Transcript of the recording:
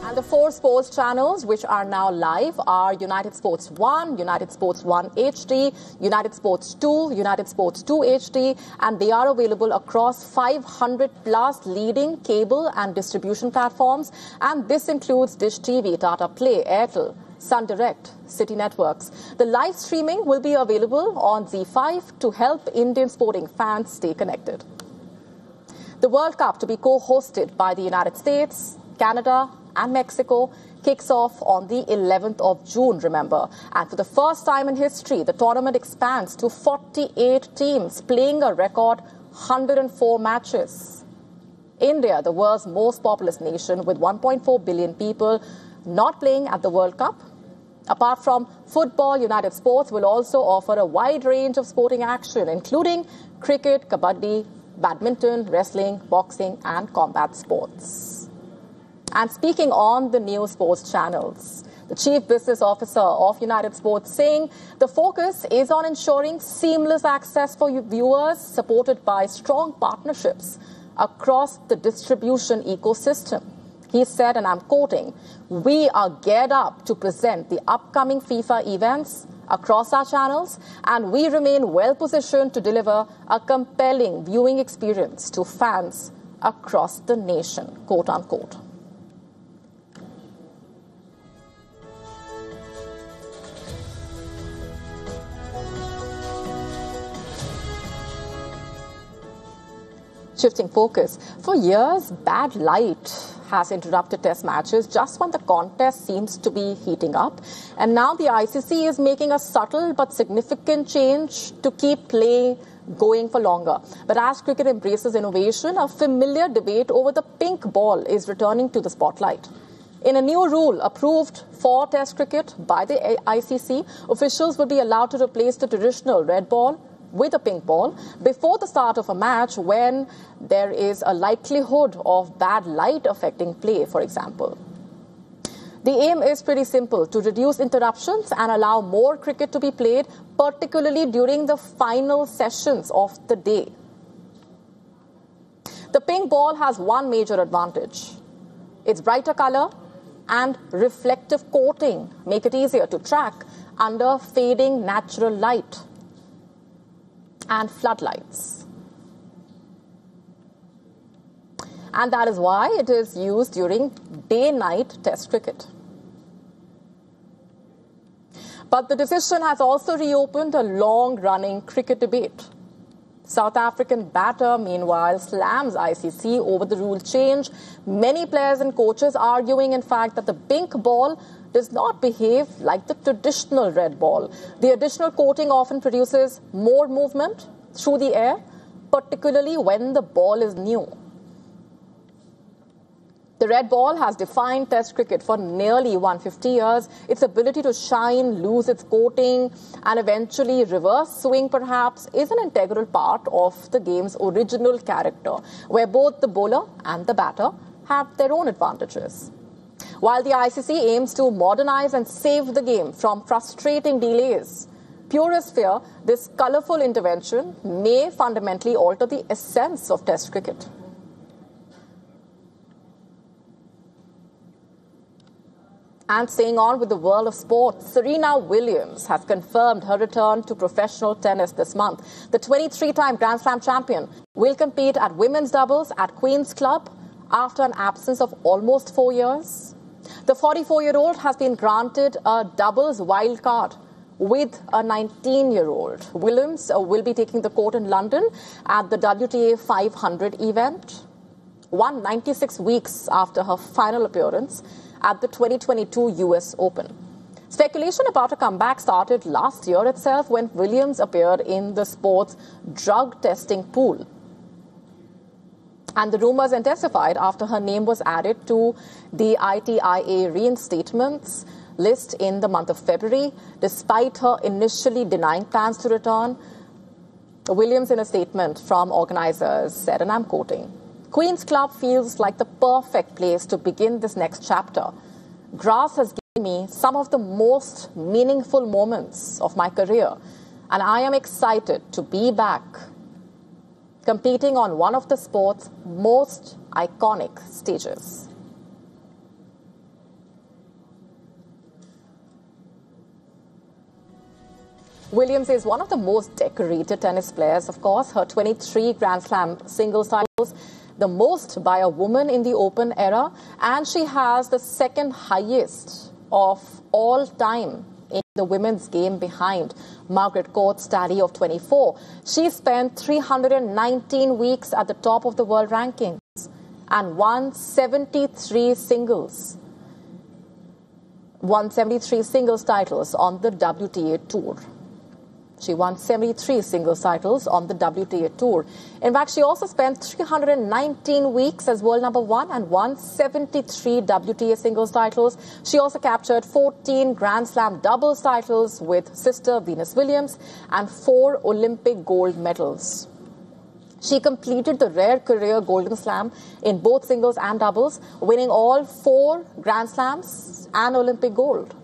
And the 4 sports channels which are now live are United Sports 1, United Sports 1 HD, United Sports 2, United Sports 2 HD, and they are available across 500 plus leading cable and distribution platforms. And this includes Dish TV, Tata Play, Airtel, Sun Direct, City Networks. The live streaming will be available on ZEE5 to help Indian sporting fans stay connected. The World Cup, to be co-hosted by the United States, Canada and Mexico, kicks off on the 11th of June, remember. And for the first time in history, the tournament expands to 48 teams, playing a record 104 matches. India, the world's most populous nation with 1.4 billion people, not playing at the World Cup. Apart from football, United Sports will also offer a wide range of sporting action, including cricket, kabaddi, badminton, wrestling, boxing and combat sports. And speaking on the new sports channels, the Chief Business Officer of United Sports saying the focus is on ensuring seamless access for viewers, supported by strong partnerships across the distribution ecosystem. He said, and I'm quoting, "We are geared up to present the upcoming FIFA events across our channels, and we remain well positioned to deliver a compelling viewing experience to fans across the nation," quote unquote. Shifting focus, for years, bad light has interrupted test matches just when the contest seems to be heating up. And now the ICC is making a subtle but significant change to keep play going for longer. But as cricket embraces innovation, a familiar debate over the pink ball is returning to the spotlight. In a new rule approved for Test cricket by the ICC, officials will be allowed to replace the traditional red ball with a pink ball before the start of a match when there is a likelihood of bad light affecting play, for example. The aim is pretty simple: to reduce interruptions and allow more cricket to be played, particularly during the final sessions of the day. The pink ball has one major advantage. Its brighter color and reflective coating make it easier to track under fading natural light and floodlights. And that is why it is used during day-night Test cricket. But the decision has also reopened a long-running cricket debate. South African batter, meanwhile, slams ICC over the rule change. Many players and coaches arguing, in fact, that the pink ball does not behave like the traditional red ball. The additional coating often produces more movement through the air, particularly when the ball is new. The red ball has defined Test cricket for nearly 150 years. Its ability to shine, lose its coating, and eventually reverse swing perhaps is an integral part of the game's original character, where both the bowler and the batter have their own advantages. While the ICC aims to modernize and save the game from frustrating delays, purists fear this colourful intervention may fundamentally alter the essence of Test cricket. And staying on with the world of sport, Serena Williams has confirmed her return to professional tennis this month. The 23-time Grand Slam champion will compete at women's doubles at Queen's Club after an absence of almost 4 years. The 44-year-old has been granted a doubles wild card with a 19-year-old. Williams will be taking the court in London at the WTA 500 event, 196 weeks after her final appearance at the 2022 US Open. Speculation about a comeback started last year itself when Williams appeared in the sport's drug testing pool. And the rumors intensified after her name was added to the ITIA reinstatements list in the month of February. Despite her initially denying plans to return, Williams, in a statement from organizers, said, and I'm quoting, "Queen's Club feels like the perfect place to begin this next chapter. Grass has given me some of the most meaningful moments of my career, and I am excited to be back competing on one of the sport's most iconic stages." Williams is one of the most decorated tennis players, of course. Her 23 Grand Slam singles titles, the most by a woman in the Open era, and she has the second highest of all time in the women's game behind Margaret Court's tally of 24. She spent 319 weeks at the top of the world rankings and won 73 singles titles on the WTA Tour. She won 73 singles titles on the WTA Tour. In fact, she also spent 319 weeks as world number one and won 73 WTA singles titles. She also captured 14 Grand Slam doubles titles with sister Venus Williams and 4 Olympic gold medals. She completed the rare career Golden Slam in both singles and doubles, winning all 4 Grand Slams and Olympic gold.